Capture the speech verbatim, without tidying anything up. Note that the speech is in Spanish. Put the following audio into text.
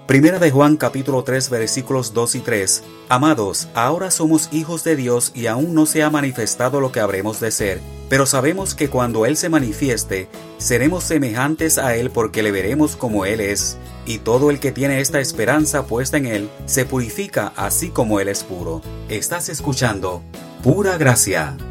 Primera de Juan capítulo tres versículos dos y tres. Amados, ahora somos hijos de Dios y aún no se ha manifestado lo que habremos de ser, pero sabemos que cuando Él se manifieste, seremos semejantes a Él porque le veremos como Él es. Y todo el que tiene esta esperanza puesta en Él, se purifica así como Él es puro. Estás escuchando Pura Gracia.